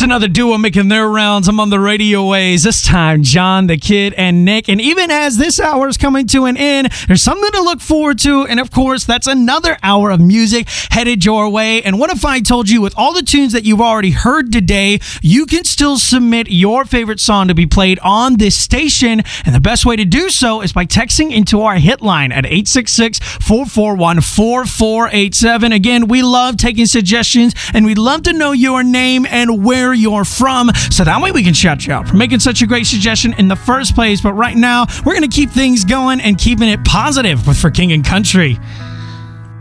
another duo making their rounds. I'm on the radio waves. This time, John, the Kid, and Nick. And even as this hour is coming to an end, there's something to look forward to. And of course, that's another hour of music headed your way. And what if I told you, with all the tunes that you've already heard today, you can still submit your favorite song to be played on this station. And the best way to do so is by texting into our hit line at 866-441-4487. Again, we love taking suggestions, and we'd love to know your name and where you're from, so that way we can shout you out for making such a great suggestion in the first place. But right now, we're going to keep things going and keeping it positive with For King and Country.